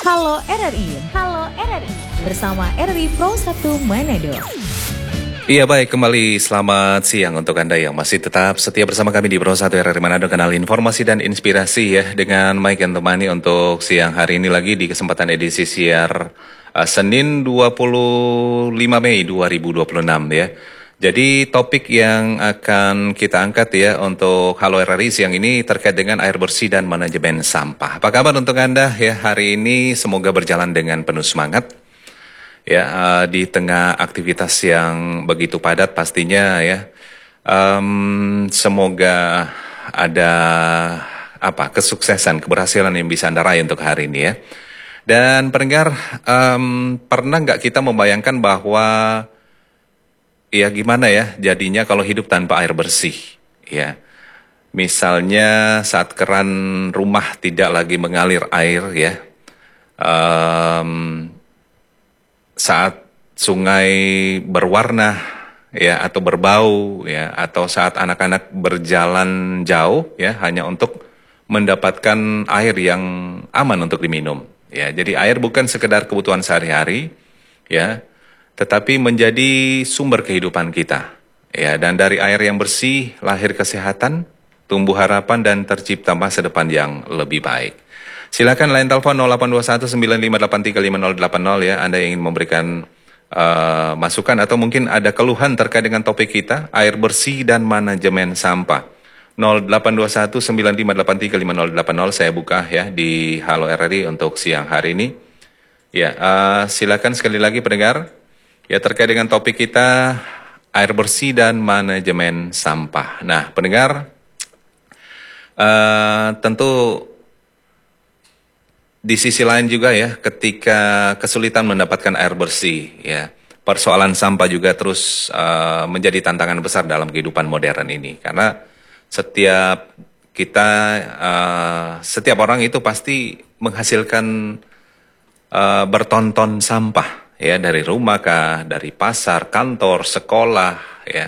Halo RRI, Halo RRI, bersama RRI Pro 1 Manado. Iya baik, kembali selamat siang untuk Anda yang masih tetap setia bersama kami di Pro 1 RRI Manado, kanal informasi dan inspirasi ya, dengan Mike yang temani untuk siang hari ini lagi di kesempatan edisi siar Senin 25 Mei 2026 ya. Jadi topik yang akan kita angkat ya untuk Halo RRI siang ini terkait dengan air bersih dan manajemen sampah. Apa kabar untuk Anda ya hari ini? Semoga berjalan dengan penuh semangat. Ya, di tengah aktivitas yang begitu padat pastinya ya, semoga ada kesuksesan, keberhasilan yang bisa Anda raih untuk hari ini ya. Dan pendengar, pernah nggak kita membayangkan bahwa ya gimana ya jadinya kalau hidup tanpa air bersih ya. Misalnya saat keran rumah tidak lagi mengalir air ya. Saat sungai berwarna ya atau berbau ya, atau saat anak-anak berjalan jauh ya hanya untuk mendapatkan air yang aman untuk diminum ya. Jadi air bukan sekedar kebutuhan sehari-hari ya, tetapi menjadi sumber kehidupan kita ya. Dan dari air yang bersih lahir kesehatan, tumbuh harapan dan tercipta masa depan yang lebih baik. Silakan line telepon 0821 9583 5080 ya, Anda yang ingin memberikan masukan atau mungkin ada keluhan terkait dengan topik kita, air bersih dan manajemen sampah. 0821 9583 5080 saya buka ya di Halo RRI untuk siang hari ini. Ya, silakan sekali lagi pendengar ya terkait dengan topik kita air bersih dan manajemen sampah. Nah, pendengar tentu di sisi lain juga ya, ketika kesulitan mendapatkan air bersih ya, persoalan sampah juga terus menjadi tantangan besar dalam kehidupan modern ini. Karena setiap kita, setiap orang itu pasti menghasilkan bertonton sampah ya, dari rumah kah, dari pasar, kantor, sekolah ya.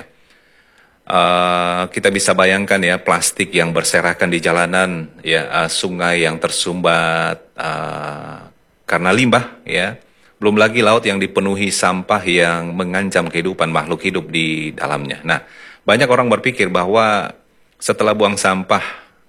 Kita bisa bayangkan ya plastik yang berserakan di jalanan ya, sungai yang tersumbat karena limbah ya, belum lagi laut yang dipenuhi sampah yang mengancam kehidupan makhluk hidup di dalamnya. Nah, banyak orang berpikir bahwa setelah buang sampah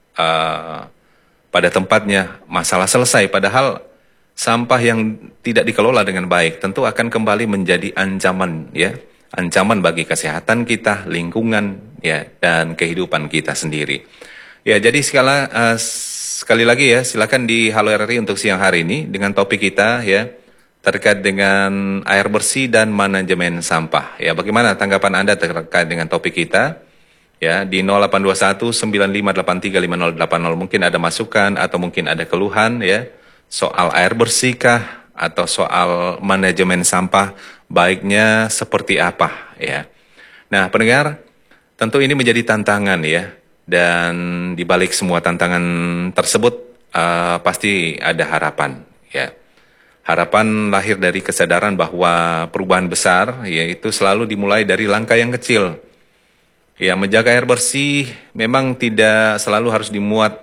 pada tempatnya masalah selesai, padahal sampah yang tidak dikelola dengan baik tentu akan kembali menjadi ancaman ya. Ancaman bagi kesehatan kita, lingkungan, ya, dan kehidupan kita sendiri. Ya, jadi sekali lagi ya, silakan di Halo RRI untuk siang hari ini dengan topik kita ya terkait dengan air bersih dan manajemen sampah. Ya, bagaimana tanggapan Anda terkait dengan topik kita? Ya, di 0821 9583 5080 mungkin ada masukan atau mungkin ada keluhan ya soal air bersih kah atau soal manajemen sampah, baiknya seperti apa ya. Nah, pendengar, tentu ini menjadi tantangan ya, dan di balik semua tantangan tersebut pasti ada harapan ya. Harapan lahir dari kesadaran bahwa perubahan besar yaitu selalu dimulai dari langkah yang kecil. Ya, menjaga air bersih memang tidak selalu harus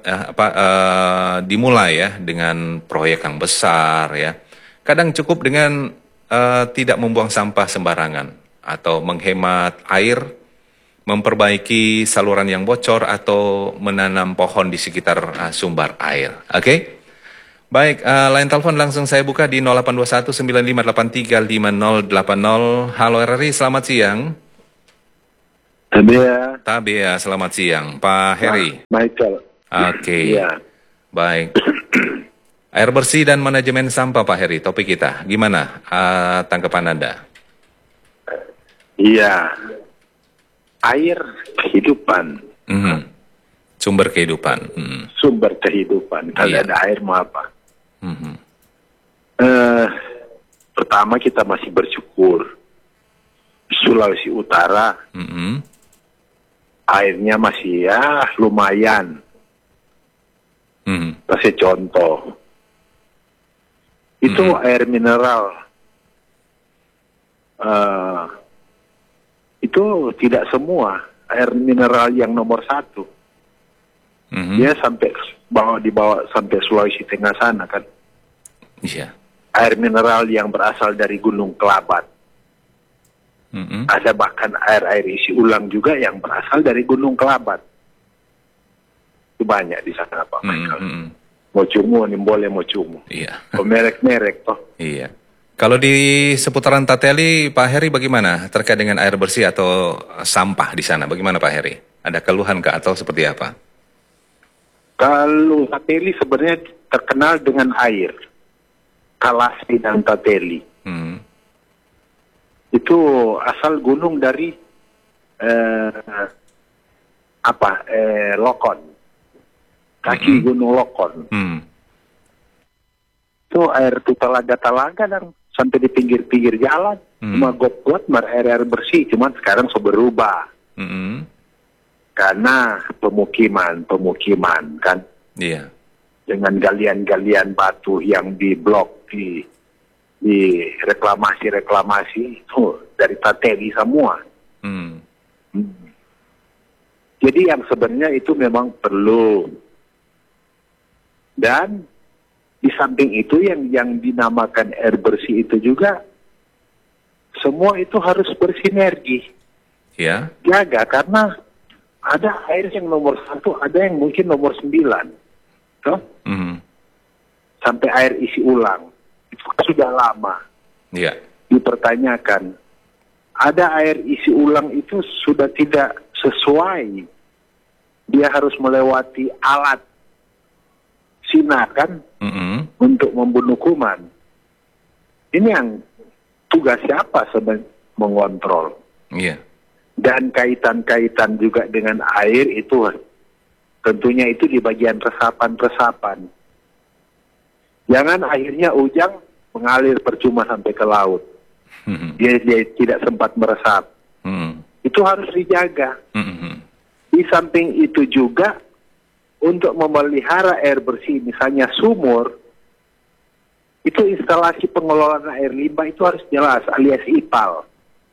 dimulai ya dengan proyek yang besar ya. Kadang cukup dengan tidak membuang sampah sembarangan atau menghemat air, memperbaiki saluran yang bocor atau menanam pohon di sekitar sumber air. Oke? Baik, line telepon langsung saya buka di 0821 9583 5080. Halo RRI, selamat siang. Tabea, selamat siang. Pak Heri. Michael. Oke. Ya. Baik. Air bersih dan manajemen sampah, Pak Heri, topik kita. Gimana tanggapan Anda? Iya. Air kehidupan. Sumber kehidupan. Sumber kehidupan. Kalau ada air mau apa? Pertama kita masih bersyukur. Sulawesi Utara. Airnya masih ya lumayan. Kasih contoh. Itu air mineral. Itu tidak semua air mineral yang nomor 1. Dia sampai dibawa sampai Sulawesi Tengah sana kan. Iya. Air mineral yang berasal dari Gunung Kelabat. Ada bahkan air isi ulang juga yang berasal dari Gunung Kelabat. Itu banyak di sana Pak Michael. Mau cumu, nih boleh mau cumu. Iya. Merek-merek toh. Iya. Kalau di seputaran Tateli, Pak Heri bagaimana terkait dengan air bersih atau sampah di sana? Bagaimana Pak Heri? Ada keluhan kah atau seperti apa? Kalau Tateli sebenarnya terkenal dengan air. Kalasri dan Tateli. Itu asal gunung dari Lokon. Kaki Gunung Lokon. Itu air itu talaga dan sampai di pinggir-pinggir jalan. Cuma got air bersih, cuman sekarang sudah berubah. Karena pemukiman kan. Iya. Dengan galian-galian batu yang diblok di reklamasi itu dari Tateli semua. Jadi yang sebenarnya itu memang perlu. Dan di samping itu yang dinamakan air bersih itu juga semua itu harus bersinergi. Ya. Jaga karena ada air yang nomor 1, ada yang mungkin nomor 9. Toh? Sampai air isi ulang. Itu sudah lama. Iya. Dipertanyakan. Ada air isi ulang itu sudah tidak sesuai. Dia harus melewati alat sinar kan untuk membunuh kuman. Ini yang tugas siapa sebenarnya mengontrol. Iya. Dan kaitan-kaitan juga dengan air itu tentunya itu di bagian resapan-resapan. Jangan akhirnya ujang mengalir percuma sampai ke laut. Dia tidak sempat meresap. Itu harus dijaga. Di samping itu juga untuk memelihara air bersih, misalnya sumur, itu instalasi pengelolaan air limbah itu harus jelas, alias IPAL.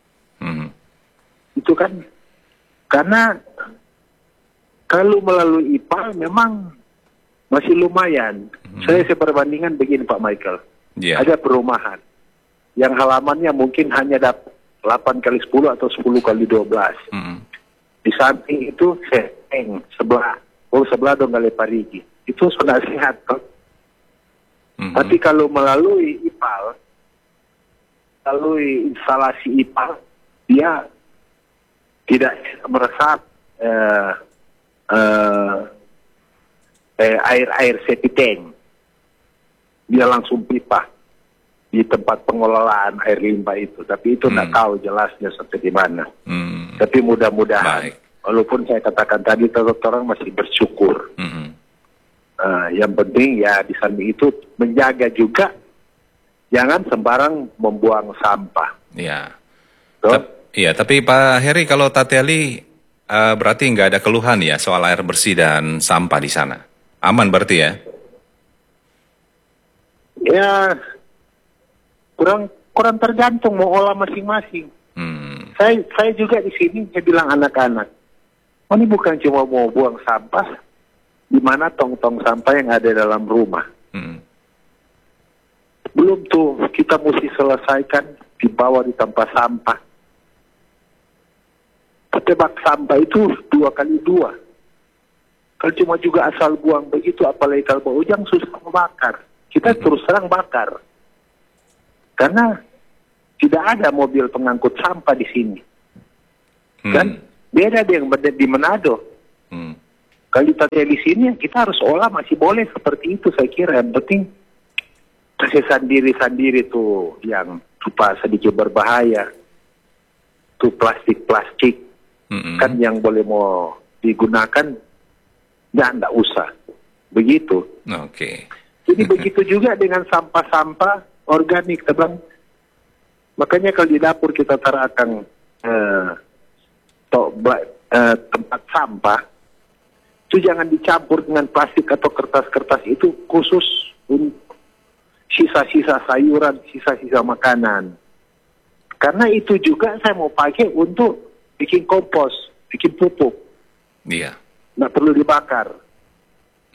Itu kan, karena kalau melalui IPAL memang masih lumayan. Saya perbandingan begini Pak Michael. Yeah. Ada perumahan yang halamannya mungkin hanya dapat 8 kali 10 atau 10 kali 12. Di samping itu sebelah dong kali Parigi. Itu sudah sehat kan? Tapi kalau melalui IPAL, melalui instalasi IPAL, dia tidak meresap air septic tank. Dia langsung pipa di tempat pengelolaan air limbah itu. Tapi itu tidak tahu jelasnya sampai di mana. Tapi mudah-mudahan, walaupun saya katakan tadi orang masih bersyukur. Yang penting ya di samping itu menjaga juga, jangan sembarang membuang sampah. Iya. Iya, tapi Pak Heri kalau Tateli berarti nggak ada keluhan ya soal air bersih dan sampah di sana. Aman berarti ya? Ya, kurang tergantung mau olah masing-masing. Saya juga di sini saya bilang anak-anak, ini bukan cuma mau buang sampah, di mana tong-tong sampah yang ada dalam rumah. Belum tuh kita mesti selesaikan dibawa di tempat sampah. Bak sampah itu 2x2. Kalau cuma juga asal buang begitu, apalagi kalau bau ujang susah membakar. Kita terus terang bakar. Karena tidak ada mobil pengangkut sampah di sini. Kan beda dengan di Manado. Kalau kita di sini kita harus olah masih boleh seperti itu saya kira. Yang penting kasih sendiri-sendiri tuh yang rupa sedikit berbahaya. Tuh plastik-plastik. Kan yang boleh mau digunakan ya enggak usah. Begitu. Oke. Jadi begitu juga dengan sampah-sampah organik, teman. Makanya kalau di dapur kita taruhkan tempat sampah, itu jangan dicampur dengan plastik atau kertas-kertas itu khusus untuk sisa-sisa sayuran, sisa-sisa makanan. Karena itu juga saya mau pakai untuk bikin kompos, bikin pupuk. Iya. Nggak perlu dibakar.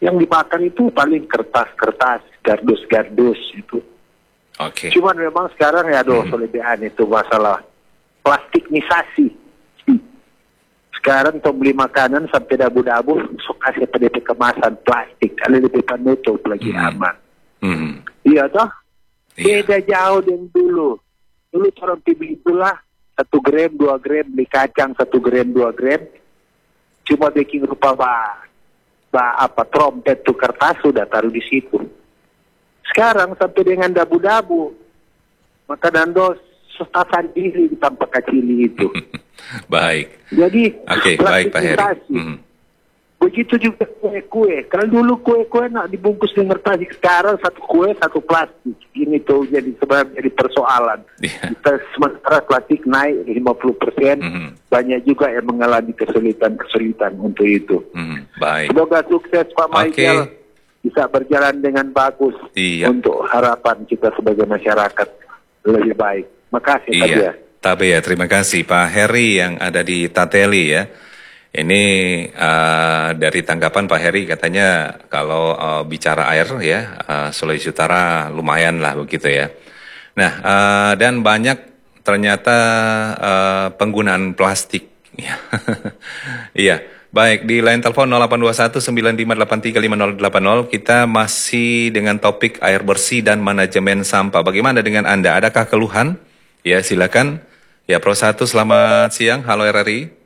Yang dibakar itu paling kertas-kertas, gardus-gardus itu. Oke. Cuman memang sekarang ya kelebihan itu masalah plastiknisasi. Sekarang untuk beli makanan sampai dabu-dabu, sok kasih PDP kemasan plastik, kalau lebih penutup lagi aman. Iya toh? Iya. Beda jauh dengan dulu. Dulu orang beli itulah 1 gram, 2 gram, beli kacang 1 gram, 2 gram. Cuma bikin rupa trompet tuh kertas sudah taruh di situ. Sekarang sampai dengan dabu-dabu, maka Dando setasan diri tanpa kacili itu. Baik. Jadi Oke, baik Pak Heri. plastikisasi. Begitu juga kue-kue. Kalau dulu kue-kue nak dibungkus dengan plastik, sekarang satu kue satu plastik. Ini tuh jadi sebenarnya jadi persoalan. Iya. Kita sementara plastik naik 50%, banyak juga yang mengalami kesulitan untuk itu. Baik. Semoga sukses Pak Michael, bisa berjalan dengan bagus Iya. untuk harapan kita sebagai masyarakat lebih baik. Makasih Pak Iya. Tabe ya, terima kasih Pak Heri yang ada di Tateli ya. Ini dari tanggapan Pak Heri katanya kalau bicara air ya, Sulawesi Utara lumayan lah begitu ya. Nah, dan banyak ternyata penggunaan plastik. Iya, baik di line telepon 0821 9583 5080 kita masih dengan topik air bersih dan manajemen sampah. Bagaimana dengan Anda? Adakah keluhan? Ya, silakan. Ya, Pro 1 selamat siang. Halo RRI.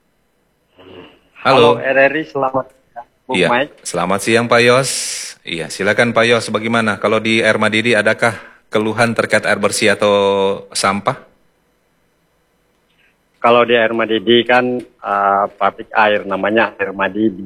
Halo RRI, selamat siang, Bung Iya, Mike. selamat siang Pak Yos. Iya, silakan Pak Yos. Bagaimana? Kalau di Air Madidi adakah keluhan terkait air bersih atau sampah? Kalau di Air Madidi kan pabrik air, namanya Air Madidi.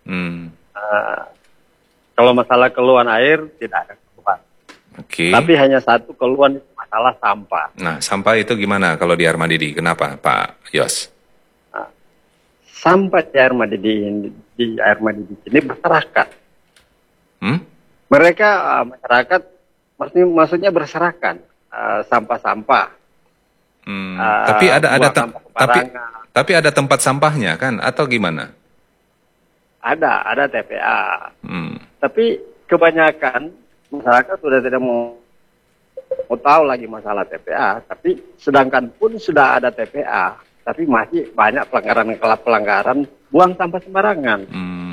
Kalau masalah keluhan air tidak ada keluhan. Oke. Tapi hanya satu keluhan, masalah sampah. Nah, sampah itu gimana kalau di Air Madidi? Kenapa Pak Yos? Sampah di Air Madidi ini berserakan. Mereka masyarakat maksudnya berserakan sampah-sampah. Tapi tapi ada tempat sampahnya kan atau gimana? Ada TPA. Tapi kebanyakan masyarakat sudah tidak mau tahu lagi masalah TPA. Tapi sedangkan pun sudah ada TPA, tapi masih banyak pelanggaran buang sampah sembarangan.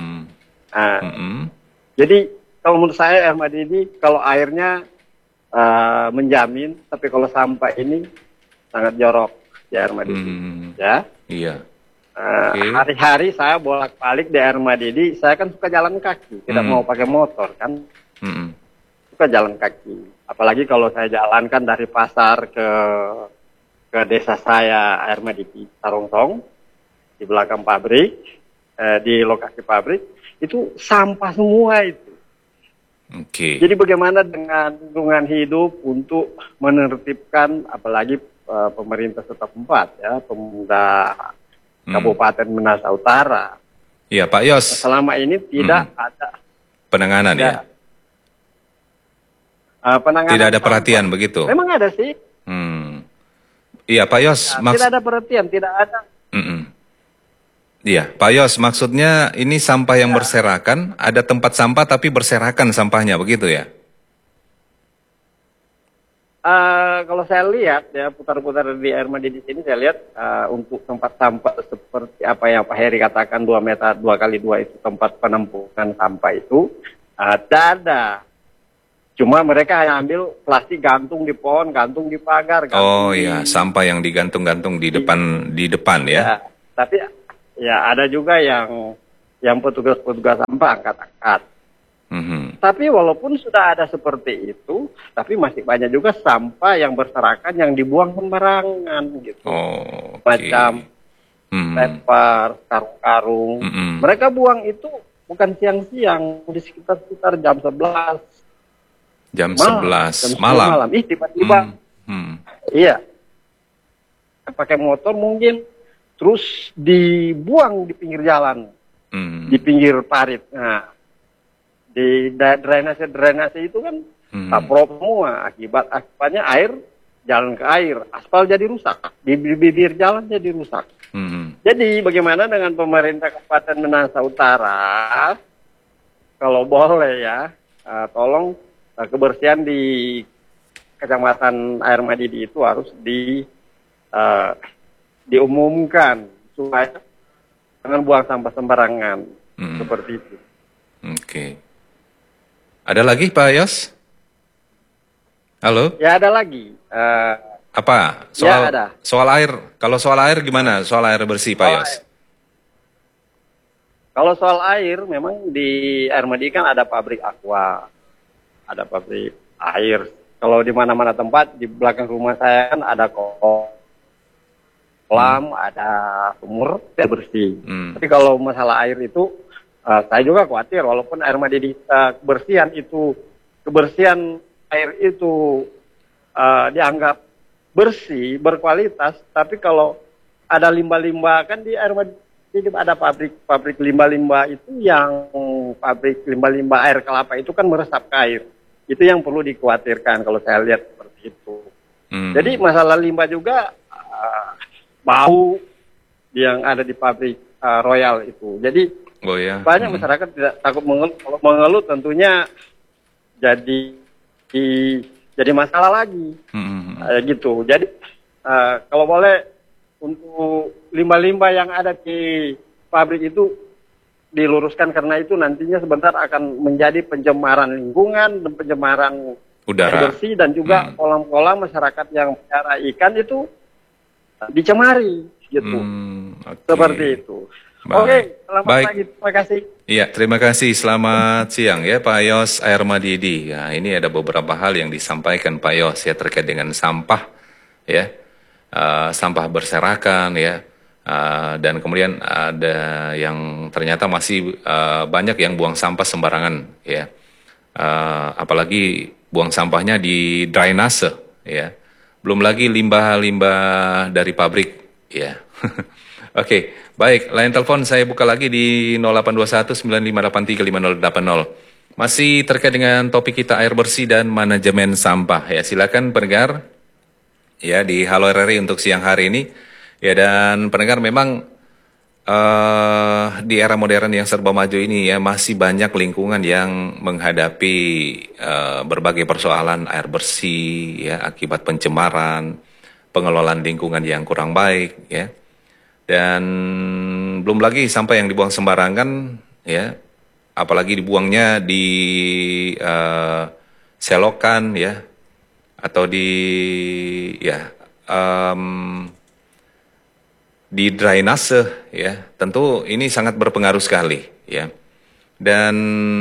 Jadi kalau menurut saya Air Madidi kalau airnya menjamin, tapi kalau sampah ini sangat jorok di Air Madidi. Ya. Iya. Hari-hari saya bolak-balik di Air Madidi, saya kan suka jalan kaki, tidak mau pakai motor kan. Suka jalan kaki. Apalagi kalau saya jalankan dari pasar ke desa saya Air Madidi, Tarongsong, di belakang pabrik, di lokasi pabrik, itu sampah semua itu. Jadi bagaimana dengan lingkungan hidup untuk menertibkan, apalagi pemerintah setempat ya, pemuda Kabupaten Minahasa Utara. Iya Pak Yos. Selama ini tidak ada penanganan ya. Penanganan tidak ada sampah. Perhatian begitu. Memang ada sih. Iya Pak Yos. Tidak ada perhatian, tidak ada. Iya Pak Yos, maksudnya ini sampah yang berserakan, ada tempat sampah tapi berserakan sampahnya begitu ya? Kalau saya lihat ya putar-putar di Air Madidi di sini saya lihat untuk tempat sampah seperti apa yang Pak Heri katakan 2 meter 2x2 itu tempat penampungan sampah itu ada. Cuma mereka yang ambil plastik gantung di pohon, gantung di pagar. Oh iya, sampah yang digantung-gantung di depan ya. Tapi ya ada juga yang petugas-petugas sampah angkat-angkat. Tapi walaupun sudah ada seperti itu, tapi masih banyak juga sampah yang berserakan yang dibuang sembarangan gitu. Macam lepar, karung-karung. Mereka buang itu bukan siang-siang, di sekitar jam 11. Jam 11 malam. Tiba-tiba. Iya. Pakai motor mungkin terus dibuang di pinggir jalan. Di pinggir parit. Nah, di drainase itu kan tak prop semua. Akibatnya air jalan ke air, aspal jadi rusak, di bibir jalan jadi rusak. Jadi bagaimana dengan pemerintah Kabupaten Minahasa Utara kalau boleh ya, tolong kebersihan di Kecamatan Air Madidi itu harus diumumkan supaya jangan buang sampah sembarangan seperti itu. Oke. Ada lagi Pak Yos? Halo? Ya ada lagi. Apa? Ya, ada. Soal air. Kalau soal air gimana? Soal air bersih Pak Yos? Kalau soal air, memang di Air Madidi kan ada pabrik aqua, ada pabrik air. Kalau di mana-mana tempat, di belakang rumah saya kan ada kolam, ada sumur air bersih. Tapi kalau masalah air itu, saya juga khawatir, walaupun Air Madidi kebersihan air itu dianggap bersih, berkualitas, tapi kalau ada limbah-limbah, kan di Air Madidi ada pabrik limbah-limbah itu, yang pabrik limbah-limbah air kelapa itu kan meresap ke air. Itu yang perlu dikhawatirkan kalau saya lihat seperti itu. Jadi masalah limbah juga bau yang ada di pabrik Royal itu. Jadi banyak masyarakat tidak takut mengeluh. Kalau mengeluh tentunya jadi masalah lagi. Gitu. Jadi kalau boleh, untuk limbah-limbah yang ada di pabrik itu diluruskan, karena itu nantinya sebentar akan menjadi pencemaran lingkungan dan pencemaran udara bersih, dan juga kolam-kolam masyarakat yang pelihara ikan itu dicemari gitu. Seperti itu. Oke, selamat pagi, terima kasih. Iya, terima kasih. Selamat siang ya Pak Yos Air Madidi. Nah, ini ada beberapa hal yang disampaikan Pak Yos ya terkait dengan sampah ya. Sampah berserakan ya, dan kemudian ada yang ternyata masih banyak yang buang sampah sembarangan ya, apalagi buang sampahnya di drainase ya, belum lagi limbah-limbah dari pabrik ya. Oke, baik, line telepon saya buka lagi di 0821 9583 5080. Masih terkait dengan topik kita air bersih dan manajemen sampah ya, silakan pendengar ya di Halo RRI untuk siang hari ini ya. Dan pendengar, memang di era modern yang serba maju ini ya, masih banyak lingkungan yang menghadapi berbagai persoalan air bersih ya, akibat pencemaran, pengelolaan lingkungan yang kurang baik ya, dan belum lagi sampah yang dibuang sembarangan ya, apalagi dibuangnya di selokan ya, atau di drainase ya, tentu ini sangat berpengaruh sekali ya. Dan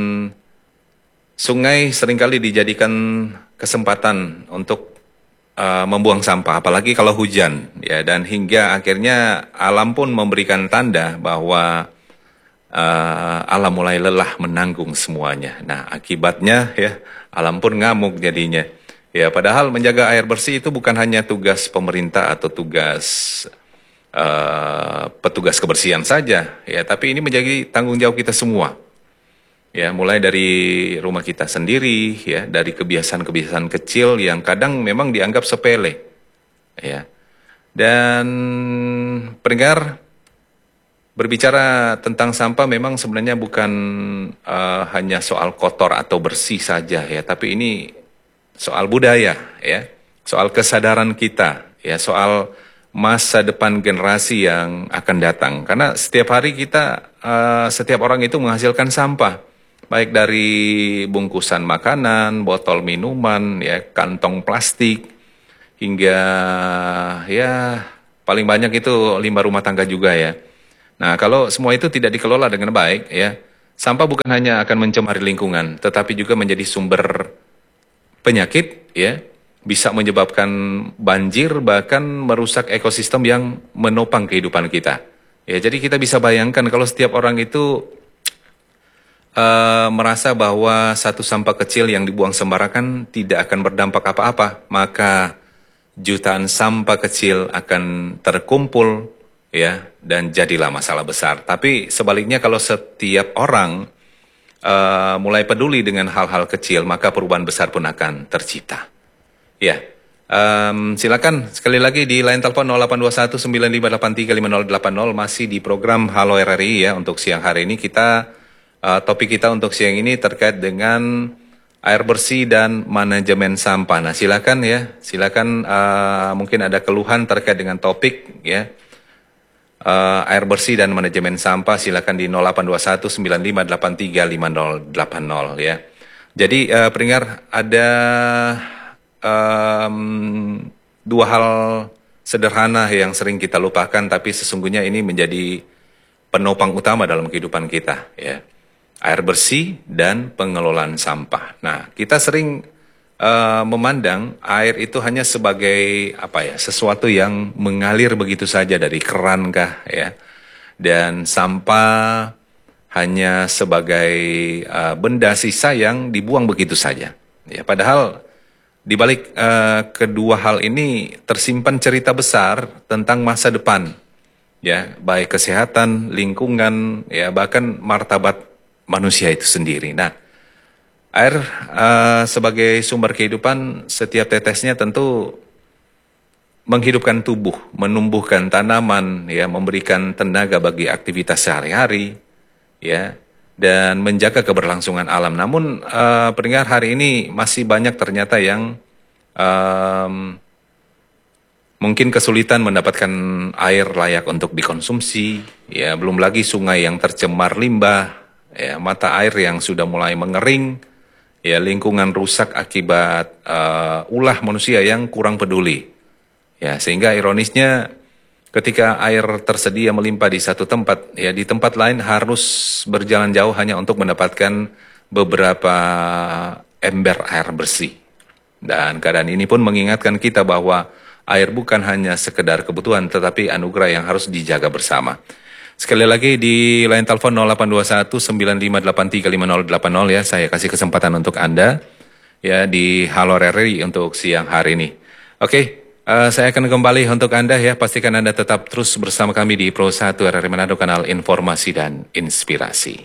sungai seringkali dijadikan kesempatan untuk membuang sampah, apalagi kalau hujan ya, dan hingga akhirnya alam pun memberikan tanda bahwa alam mulai lelah menanggung semuanya. Nah, akibatnya ya alam pun ngamuk jadinya. Ya, padahal menjaga air bersih itu bukan hanya tugas pemerintah atau tugas petugas kebersihan saja, ya, tapi ini menjadi tanggung jawab kita semua. Ya, mulai dari rumah kita sendiri, ya, dari kebiasaan-kebiasaan kecil yang kadang memang dianggap sepele, ya. Dan pendengar, berbicara tentang sampah memang sebenarnya bukan hanya soal kotor atau bersih saja, ya, tapi ini soal budaya, ya, soal kesadaran kita, ya, soal masa depan generasi yang akan datang. Karena setiap hari kita, setiap orang itu menghasilkan sampah, baik dari bungkusan makanan, botol minuman, ya, kantong plastik, hingga ya paling banyak itu limbah rumah tangga juga ya. Nah, kalau semua itu tidak dikelola dengan baik, ya, sampah bukan hanya akan mencemari lingkungan, tetapi juga menjadi sumber penyakit, ya, bisa menyebabkan banjir, bahkan merusak ekosistem yang menopang kehidupan kita. Ya, jadi kita bisa bayangkan kalau setiap orang itu merasa bahwa satu sampah kecil yang dibuang sembarangan tidak akan berdampak apa-apa, maka jutaan sampah kecil akan terkumpul, ya, dan jadilah masalah besar. Tapi sebaliknya, kalau setiap orang mulai peduli dengan hal-hal kecil, maka perubahan besar pun akan tercipta. Ya, silakan sekali lagi di line telepon 0821 9583 5080, masih di program Halo RRI ya. Untuk siang hari ini kita topik kita untuk siang ini terkait dengan air bersih dan manajemen sampah. Nah, silakan mungkin ada keluhan terkait dengan topik ya. Air bersih dan manajemen sampah, silakan di 0821 9583 5080 ya. Jadi pendengar, ada dua hal sederhana yang sering kita lupakan, tapi sesungguhnya ini menjadi penopang utama dalam kehidupan kita ya. Air bersih dan pengelolaan sampah. Nah, kita sering memandang air itu hanya sebagai sesuatu yang mengalir begitu saja dari keran kah ya, dan sampah hanya sebagai benda sisa yang dibuang begitu saja ya. Padahal di balik kedua hal ini tersimpan cerita besar tentang masa depan ya, baik kesehatan, lingkungan ya, bahkan martabat manusia itu sendiri. Nah, air sebagai sumber kehidupan, setiap tetesnya tentu menghidupkan tubuh, menumbuhkan tanaman, ya, memberikan tenaga bagi aktivitas sehari-hari, ya, dan menjaga keberlangsungan alam. Namun pendengar, hari ini masih banyak ternyata yang mungkin kesulitan mendapatkan air layak untuk dikonsumsi, ya, belum lagi sungai yang tercemar limbah, ya, mata air yang sudah mulai mengering, ya, lingkungan rusak akibat ulah manusia yang kurang peduli. Ya, sehingga ironisnya ketika air tersedia melimpah di satu tempat, ya, di tempat lain harus berjalan jauh hanya untuk mendapatkan beberapa ember air bersih. Dan keadaan ini pun mengingatkan kita bahwa air bukan hanya sekedar kebutuhan, tetapi anugerah yang harus dijaga bersama. Sekali lagi di line telepon 0821 9583 5080 ya, saya kasih kesempatan untuk Anda ya di Halo RRI untuk siang hari ini. Oke, saya akan kembali untuk Anda ya, pastikan Anda tetap terus bersama kami di Pro 1 RRI Manado, kanal informasi dan inspirasi.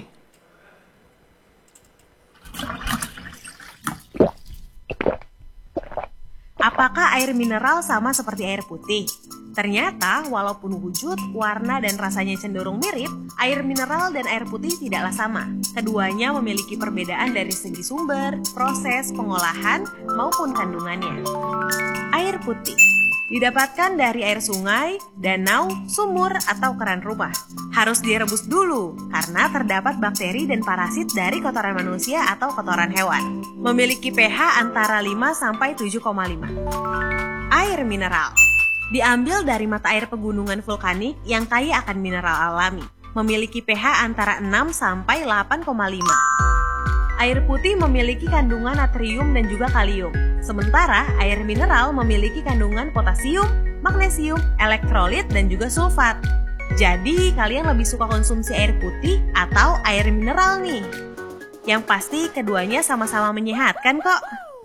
Apakah air mineral sama seperti air putih? Ternyata, walaupun wujud, warna, dan rasanya cenderung mirip, air mineral dan air putih tidaklah sama. Keduanya memiliki perbedaan dari segi sumber, proses pengolahan, maupun kandungannya. Air putih didapatkan dari air sungai, danau, sumur, atau keran rumah. Harus direbus dulu, karena terdapat bakteri dan parasit dari kotoran manusia atau kotoran hewan. Memiliki pH antara 5-7,5. Air mineral diambil dari mata air pegunungan vulkanik yang kaya akan mineral alami. Memiliki pH antara 6-8,5. Air putih memiliki kandungan natrium dan juga kalium. Sementara air mineral memiliki kandungan potasium, magnesium, elektrolit, dan juga sulfat. Jadi kalian lebih suka konsumsi air putih atau air mineral nih? Yang pasti keduanya sama-sama menyehatkan kok.